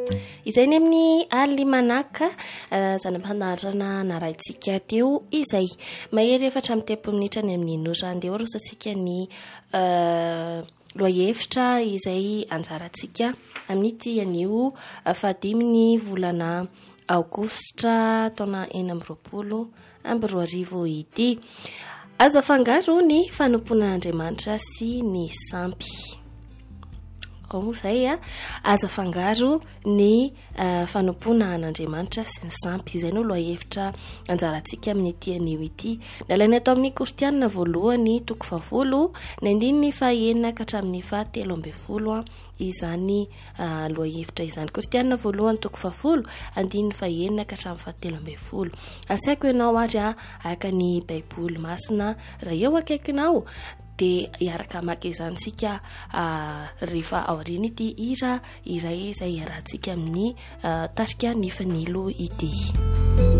Izay ny amin'ny alimanaka zanam-panarana naraintsika teo izay mahery 4 minitra ny amin'ny noza andeha rosatsika ny loahevitra izay anjarantsika amin'ity anio fadiminy volana aogositra taona 2020 ity. Azo afangaro ny fanomponan'Andriamanitra sy ny sampy. Zay azo afangaro ny fanompona an'Andriamanitra sy ny sampy. Izay no loahevitra anjarantsika amin'ity anio ity. Nalaina atao amin'ny Kristianina voalohany toko 20 ny andininy fahaenina ka hatramin'ny 17 izany loahevitra izany. Kristianina voalohany toko 20 andininy fahaenina ka hatramin'ny 17. Asaiko ianao ary aka ny Baiboly masina raha eo akaikinao dia iaraka maka izany sika rehefa aoriana ity hira iray izay iarahantsika amin'ny tarika ny fanilo ity.